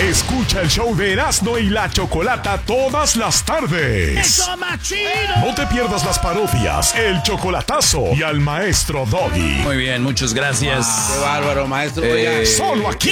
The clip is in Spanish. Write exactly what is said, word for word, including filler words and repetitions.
Escucha el show de Erasmo y la Chocolata todas las tardes. ¡Eso, machino! No te pierdas las parodias, el chocolatazo y al maestro Doggy. Muy bien, muchas gracias. Ah, qué bárbaro, maestro. Eh, Oiga. Solo aquí